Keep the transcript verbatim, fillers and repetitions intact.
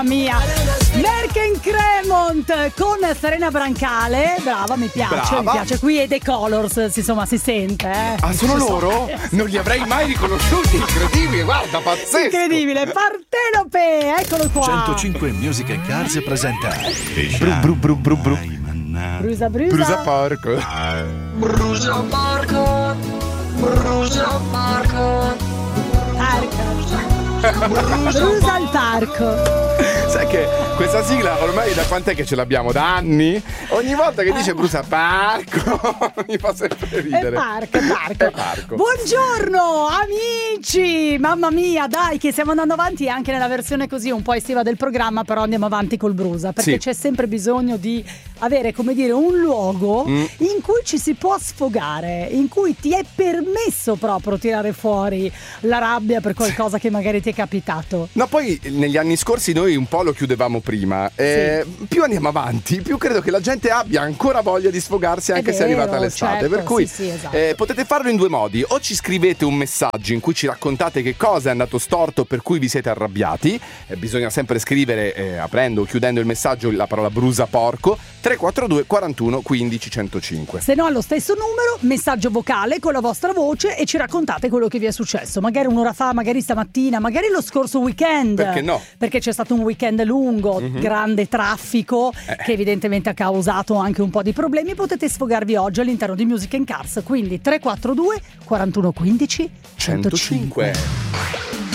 Mia, Merken Cremont con Serena Brancale, brava, mi piace, Brava. mi piace. Qui è The Colors, insomma, si sente. Eh. Ah, sono loro? Non li avrei mai riconosciuti, incredibile, guarda, pazzesco. Incredibile, Partenope, eccolo qua. centocinque Music and Cars presenta Bru bru bru bru bru. Brusa, brusa. Brusa porco. Brusa porco, brusa porco, Brusa al parco. Sai che questa sigla ormai da quant'è che ce l'abbiamo? Da anni? Ogni volta che dice Brusa Parco mi fa sempre ridere. È parco, è parco. È parco. Buongiorno amici, mamma mia, dai che stiamo andando avanti anche nella versione così un po' estiva del programma, però andiamo avanti col Brusa, perché Sì. c'è sempre bisogno di avere, come dire, un luogo Mm. in cui ci si può sfogare, in cui ti è permesso proprio tirare fuori la rabbia per qualcosa che magari ti è capitato. No, poi negli anni scorsi noi un po' lo chiudevamo prima. Eh, Più andiamo avanti, più credo che la gente abbia ancora voglia di sfogarsi anche È se è arrivata vero, l'estate. certo, per cui sì, sì, esatto. eh, potete farlo in due modi: o ci scrivete un messaggio in cui ci raccontate che cosa è andato storto per cui vi siete arrabbiati. Eh, bisogna sempre scrivere, eh, aprendo o chiudendo il messaggio, la parola Brusa Porco. Tre quattro due quarantuno quindici centocinque. Se no, allo stesso numero, messaggio vocale con la vostra voce e ci raccontate quello che vi è successo. Magari un'ora fa, magari stamattina, magari lo scorso weekend. Perché no? Perché c'è stato un weekend lungo, Mhm. grande traffico, Eh. che evidentemente ha causato anche un po' di problemi. Potete sfogarvi oggi all'interno di Music and Cars. Quindi tre quattro due quarantuno quindici centocinque. centocinque.